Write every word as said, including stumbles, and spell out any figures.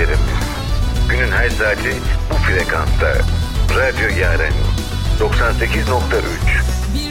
haberlerimiz. Günün her saati bu frekansta. Radyo Yaren doksan sekiz nokta üç.